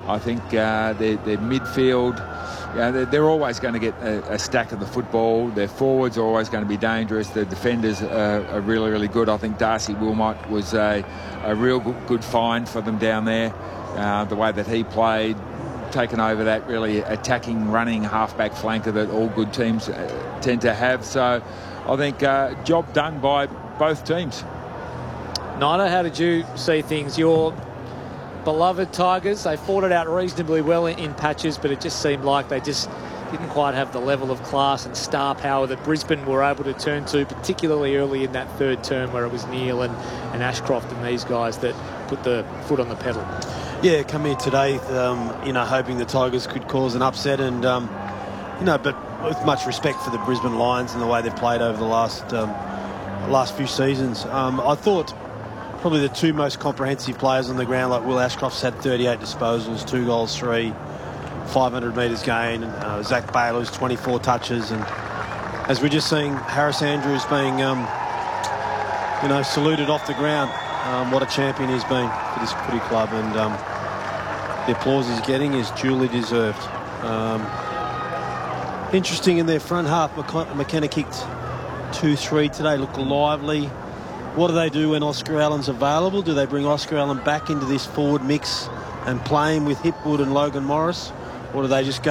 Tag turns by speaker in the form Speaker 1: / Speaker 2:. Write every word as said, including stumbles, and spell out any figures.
Speaker 1: I think uh, their, their midfield, you know, they're, they're always going to get a, a stack of the football. Their forwards are always going to be dangerous. The defenders are, are really, really good. I think Darcy Wilmot was a, a real good, good find for them down there. Uh, the way that he played, taken over that really attacking, running half-back flanker that all good teams uh, tend to have. So I think uh, job done by both teams.
Speaker 2: Nina, how did you see things? Your beloved Tigers, they fought it out reasonably well in, in patches, but it just seemed like they just didn't quite have the level of class and star power that Brisbane were able to turn to, particularly early in that third term where it was Neil and, and Ashcroft and these guys that put the foot on the pedal.
Speaker 3: Yeah, come here today, um, you know, hoping the Tigers could cause an upset, and um, you know, but with much respect for the Brisbane Lions and the way they've played over the last um, last few seasons. Um, I thought probably the two most comprehensive players on the ground, like Will Ashcroft's had thirty-eight disposals, two goals, three, five hundred metres gained. Uh, Zach Baylor's twenty-four touches, and as we're just seeing, Harris Andrews being, um, you know, saluted off the ground. Um, what a champion he's been for this footy club, and um, the applause he's getting is duly deserved. Um, interesting in their front half, McKenna kicked two three today, looked lively. What do they do when Oscar Allen's available? Do they bring Oscar Allen back into this forward mix and play him with Hipwood and Logan Morris? Or do they just go